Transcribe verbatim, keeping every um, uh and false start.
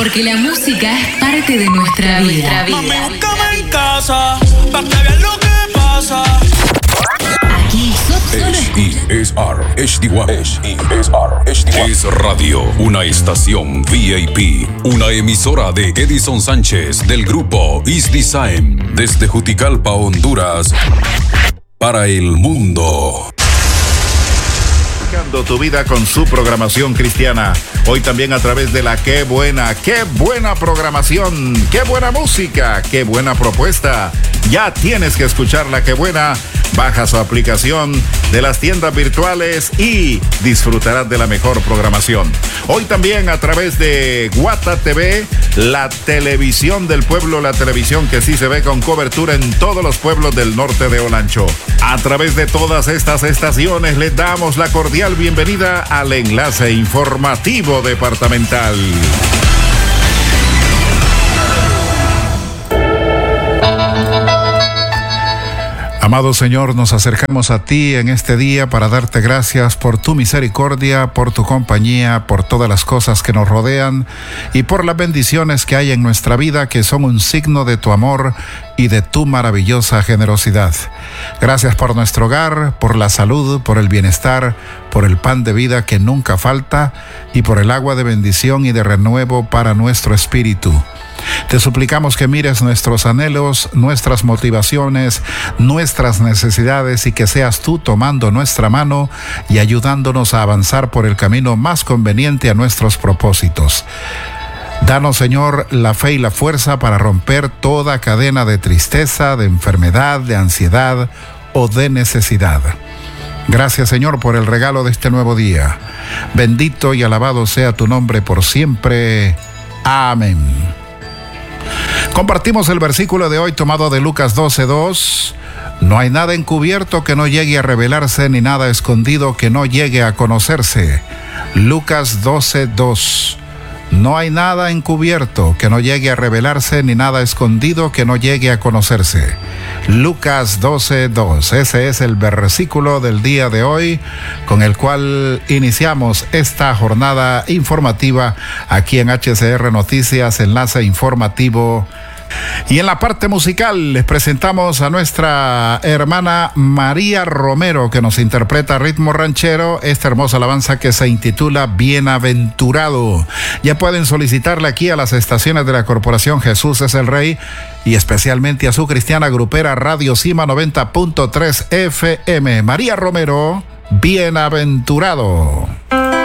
Porque la música es parte de nuestra vida. Mami, búscame en casa, pa' que veas lo que pasa. Aquí solo H E S R H D uno H E S R H D uno Es Radio, una estación V I P, una emisora de Edison Sánchez del grupo Is Design, desde Juticalpa, Honduras, para el mundo. Tu vida con su programación cristiana. Hoy también a través de la Qué Buena, qué buena programación, qué buena música, qué buena propuesta. Ya tienes que escuchar la Qué Buena. Baja su aplicación de las tiendas virtuales y disfrutarás de la mejor programación. Hoy también a través de Guata T V, la televisión del pueblo, la televisión que sí se ve con cobertura en todos los pueblos del norte de Olancho. A través de todas estas estaciones les damos la cordial bienvenida al enlace informativo departamental. Amado Señor, nos acercamos a ti en este día para darte gracias por tu misericordia, por tu compañía, por todas las cosas que nos rodean y por las bendiciones que hay en nuestra vida que son un signo de tu amor y de tu maravillosa generosidad. Gracias por nuestro hogar, por la salud, por el bienestar, por el pan de vida que nunca falta y por el agua de bendición y de renuevo para nuestro espíritu. Te suplicamos que mires nuestros anhelos, nuestras motivaciones, nuestras necesidades y que seas tú tomando nuestra mano y ayudándonos a avanzar por el camino más conveniente a nuestros propósitos. Danos, Señor, la fe y la fuerza para romper toda cadena de tristeza, de enfermedad, de ansiedad o de necesidad. Gracias, Señor, por el regalo de este nuevo día. Bendito y alabado sea tu nombre por siempre. Amén. Compartimos el versículo de hoy tomado de Lucas doce dos. No hay nada encubierto que no llegue a revelarse, ni nada escondido que no llegue a conocerse. Lucas doce dos. No hay nada encubierto que no llegue a revelarse, ni nada escondido que no llegue a conocerse. Lucas doce dos. Ese es el versículo del día de hoy con el cual iniciamos esta jornada informativa aquí en H C R Noticias, enlace informativo. Y en la parte musical les presentamos a nuestra hermana María Romero, que nos interpreta ritmo ranchero, esta hermosa alabanza que se intitula Bienaventurado. Ya pueden solicitarla aquí a las estaciones de la Corporación Jesús es el Rey y especialmente a su cristiana grupera Radio Cima noventa punto tres F M. María Romero, Bienaventurado.